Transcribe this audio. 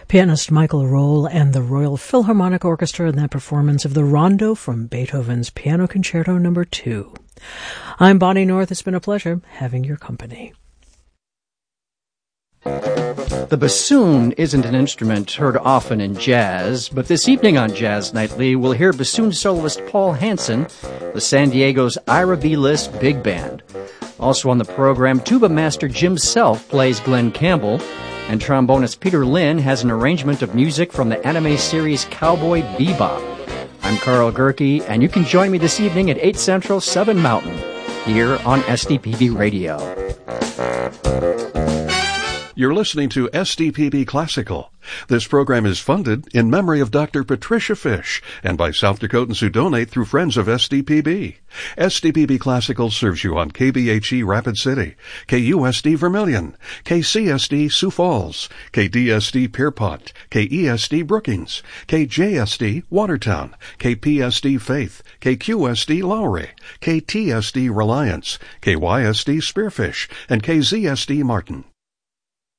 Pianist Michael Roll and the Royal Philharmonic Orchestra in that performance of the Rondo from Beethoven's Piano Concerto No. 2. I'm Bonnie North. It's been a pleasure having your company. The bassoon isn't an instrument heard often in jazz, but this evening on Jazz Nightly, we'll hear bassoon soloist Paul Hansen, the San Diego's Ira B. List Big Band. Also on the program, tuba master Jim Self plays Glenn Campbell, and trombonist Peter Lynn has an arrangement of music from the anime series Cowboy Bebop. I'm Carl Gerke, and you can join me this evening at 8 Central, 7 Mountain, here on SDPB Radio. You're listening to SDPB Classical. This program is funded in memory of Dr. Patricia Fish and by South Dakotans who donate through Friends of SDPB. SDPB Classical serves you on KBHE Rapid City, KUSD Vermilion, KCSD Sioux Falls, KDSD Pierpont, KESD Brookings, KJSD Watertown, KPSD Faith, KQSD Lowry, KTSD Reliance, KYSD Spearfish, and KZSD Martin.